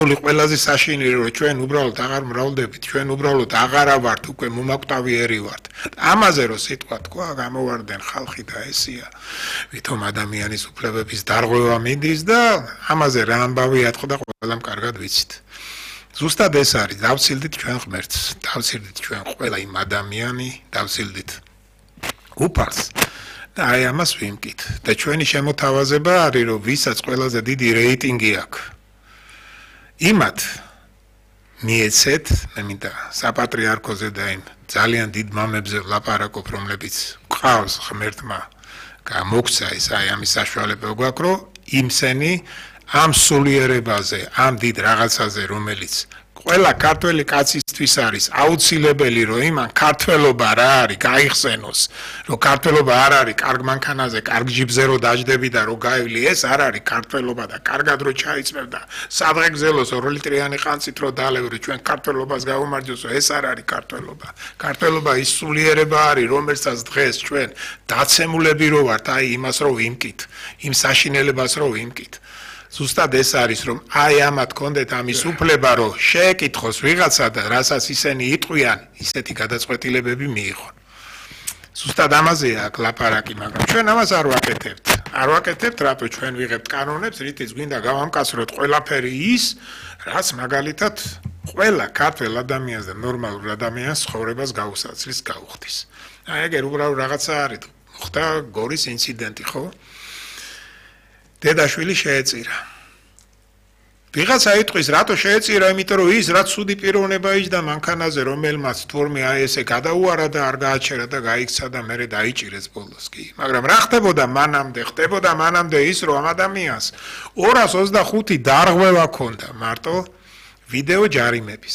ყველაზე საშინელი რომ ჩვენ უბრალოდ აღარ მრავლდებით, ჩვენ უბრალოდ აღარა ვართ, უკვე მომაკვდავიერი ვართ. ამაზე რომ სიტყვა თქვა, გამოვარდნენ ხალხი და ესია. ვითომ ადამიანის უფლებების დარღვევა მიდის და ამაზე რა ამბავი ატყდა ყველამ კარგად ვიცით. ზუსტად ეს არის, დავცილდით ჩვენ ღმერთს, დავცილდით ჩვენ ყველა იმ ადამიანი, დავცილდით უფალს. და აი ამას ვიმკით. და ჩვენი შემოთავაზება არის, რომ ვისაც ყველაზე დიდი რეიტინგი აქვს იმათ მიეცეთ, მე მინდა საპატრიარქოზე და იმ ძალიან დიდ მამებზე ვლაპარაკობ, რომლებიც ყავს ღმერთმა გამოგცა ეს აი ამის საშუალება გვაქვს, რომ იმსენი ამ სულიერებაზე, ამ დიდ რაღაცაზე, რომელიც ყველა ქართველი კაცისთვის არის აუცილებელი, რომ იმან ქართველობა რა არის, გაიხსენოს, რომ ქართველობა არ არის კარგ მანქანაზე, კარგ ჯიბზე რომ დაждები და რომ გაივლი, ეს არ არის ქართველობა და კარგად რომ ჩაიწმევ და სადღეგრძელოს 2 ლიტრიანი ყანწით რომ დალევრი, ჩვენ ქართველობას გავუმარჯვოს, ეს არ არის ქართველობა. ქართველობა ის სულიერება არის, რომელსაც დღეს ჩვენ დაცემულები რო ვართ, აი იმას რომ ვიმკით, იმ საშინელებას რომ ვიმკით. ზუსტად ეს არის, რომ აი ამათ კონდეთ ამის უფლება, რომ შეეკითხოს ვიღაცა და რასაც ისინი იტყვიან, ისეთი გადაწყვეტილებები მიიღონ. ზუსტად ამაზეა აქ ლაპარაკი, მაგრამ ჩვენ ამას არ ვაკეთებთ. არ ვაკეთებთ, რატო ჩვენ ვიღებთ კანონებს, რითიც გვინდა გავამკაცროთ ყველაფერი ის, რაც მაგალითად ყველა ქართველ ადამიანს და ნორმალურ ადამიანს ცხოვრებას გაუსაცრის, გაუხდის. აი ეგერ უბრალოდ რაღაცა არის. ხდა გორის ინციდენტი, ხო? დედაშვილი შეეწირა. ვიღაცა იტყვის, რატო შეეწირა, იმიტომ რომ ის რაც ცუდი პიროვნება იჯდა მანქანაზე, რომელმაც თურმე აი ესე გადაუარა და არ გააჩერა და გაიქცა და მერე დაიჭირეს ბოლოს კი. მაგრამ რა ხდებოდა მანამდე ის, რომ ამ ადამიანს 225 დარღვევა ჰქონდა მარტო ვიდეო ჯარიმების.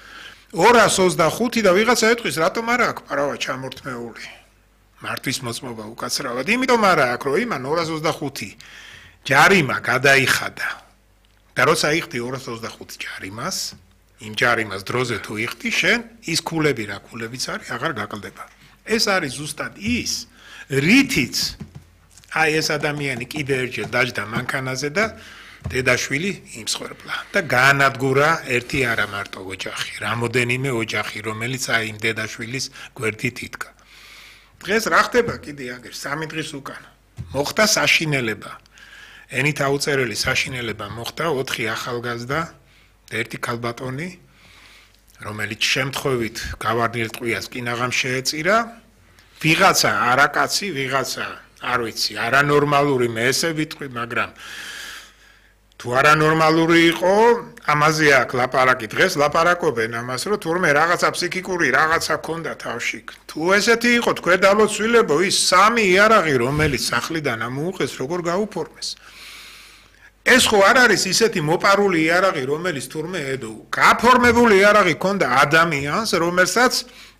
225 და ვიღაცა იტყვის, რატომ არ აქვს პარავა ჩამორთმეული. მართვის მოწმობა უკაცრავად, იმიტომ არ აქვს, რომ იმან 225 ჯარიმა გადაიხადა. და როცა იხდი 225 ჯარიმას, იმ ჯარიმას დროზე თუ იხდი, შენ ის ქულები რა ქულებიც არის, აღარ გაკლდება. ეს არის ზუსტად ის, რითიც აი ეს ადამიანი კიდე ერთხელ დაждდა მანქანაზე და დედაშვილი იმსხვერპლა და გაანადგურა ერთი არა მარტო ოჯახი, რამოდენიმე ოჯახი, რომელიც აი იმ დედაშვილის გვერდით იდგა. დღეს რა ხდება კიდე აგერ 3 დღის უკან მოხდა საშინელება. ენით აუწერელი საშინელება მოხდა 4 ახალგაზრდა და 1 ქალბატონი, რომელიც შემთხვევით გავარდნილ ტყვიას კინაღამ შეეწირა. ვიღაცა არაკაცი, ვიღაცა არ ვიცი, არანორმალური, მე ესე ვიტყვი, მაგრამ თუ არანორმალური იყო, ამაზე აქ ლაპარაკი დღეს ლაპარაკობენ ამას, რომ თურმე რაღაცა ფსიქიკური რაღაცა ქონდა თავში. თუ ესეთი იყო თქვენ დალოცვილებო, ის 3 იარაღი, რომელიც სახლიდან ამოუყეს, როგორ გაუფორმეს. ეს ხო არ არის ისეთი მოპარული იარაღი, რომელიც თურმე ედო. გაფორმებული იარაღი ქონდა ადამიანს, რომელსაც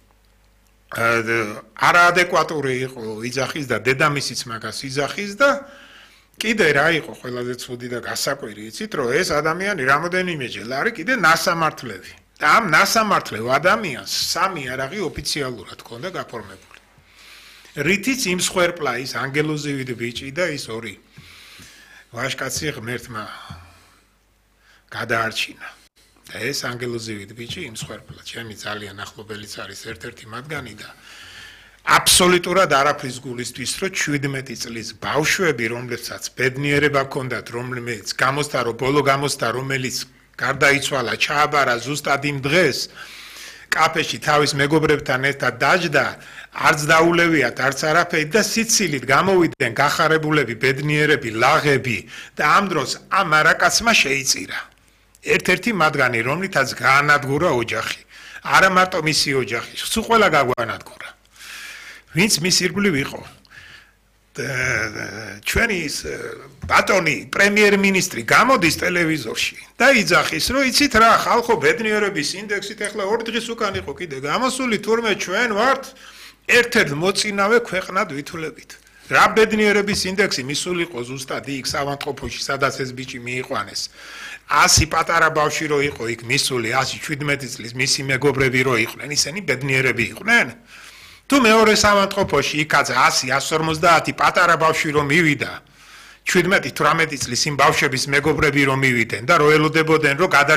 არაადეკვატური იყო იძახის და დედამისიც მაგას იძახის და კიდე რა იყო ყველაზე ცუდი და გასაკვირი, იცით, რომ ეს ადამიანი რამოდენიმეჯერ არის კიდე ნასამართლები. და ამ ნასამართლევ ადამიანს 3 იარაღი ოფიციალურად ქონდა გაფორმებული. რითიც იმსხვერპლა ის ანგელოზივი ბიჭი და ის 2 ვაჟკაცი ღმერთმა გადაარჩინა. და ეს ანგელოზივი ბიჭი იმსხვერპლა. ჩემი ძალიან ახლობელიც არის ერთ-ერთი მათგანი და აბსოლუტურად არაფრის გულისთვის, რომ 17 წლის ბავშვები, რომლებსაც ბედნიერება ჰქონდათ, რომელიც გამოსთა, რომ ბოლო გამოსთა, რომელიც გარდაიცვალა, ჩააბარა ზუსტად იმ დღეს, კაფეში თავის მეგობრებთან ერთად დაждდა, არც დაულევიათ, არც არაფერი და სიცილით გამოვიდნენ გახარებულები, ბედნიერები, ლაღები და ამ დროს ამ არაკაცმა შეიწირა. ერთ-ერთი მათგანი, რომლითაც გაანადგურა ოჯახი. არა მარტო მისი ოჯახი, სულ ყველა გაგვანადგურა. ვინც მის ირგვლივ იყო. ჩვენი ბატონი პრემიერ-მინისტრი გამოდის ტელევიზორში და იძახის, რომ იცით რა, ხალხო ბედნიერების ინდექსით ახლა 2 დღის უკან იყო კიდე გამოსული, თურმე ჩვენ ვართ ერთ-ერთ მოწინავე ქვეყნად ვითვლებით. რა ბედნიერების ინდექსი მისული იყო ზუსტად იქ სავანტყოფოში, სადაც ეს ბიჭი მიიყვანეს. 100 პატარა ბავშვი რო იყო იქ მისული, 117 წლის მისი მეგობრები რო იყვნენ, ისინი ბედნიერები იყვნენ. თუ მეორე სამანტყოფოში იქაც 100, 150 პატარა ბავშვი რომ მივიდა, 17-18 წლის იმ ბავშვების მეგობრები რომ მივიდნენ და რო ელოდებოდნენ რომ